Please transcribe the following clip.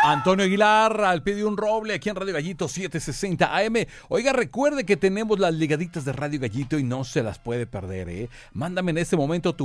Antonio Aguilar, al pie de un roble, aquí en Radio Gallito 760 AM. Oiga, recuerde que tenemos las ligaditas de Radio Gallito y no se las puede perder, ¿eh? Mándame en este momento tu